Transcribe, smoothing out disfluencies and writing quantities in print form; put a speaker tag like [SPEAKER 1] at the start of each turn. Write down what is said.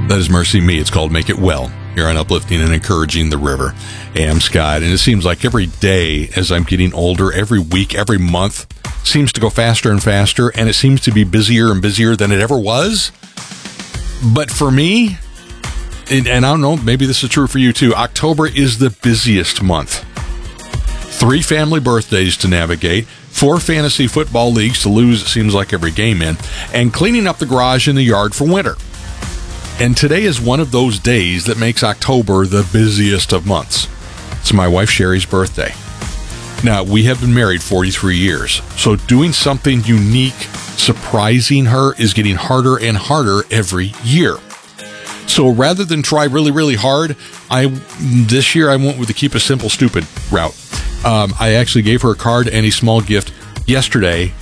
[SPEAKER 1] That is Mercy Me. It's called Make It Well. Here on Uplifting and Encouraging the River. Hey, I'm Scott, and it seems like every day as I'm getting older, every week, every month, seems to go faster and faster, and it seems to be busier and busier than it ever was. But for me, and I don't know, maybe this is true for you too, October is the busiest month. 3 family birthdays to navigate, 4 fantasy football leagues to lose, it seems like every game in, and cleaning up the garage in the yard for winter. And today is one of those days that makes October the busiest of months. It's my wife Sherry's birthday. Now, we have been married 43 years, so doing something unique, surprising her, is getting harder and harder every year. So rather than try really, really hard, this year I went with the keep it simple, stupid route. I actually gave her a card and a small gift yesterday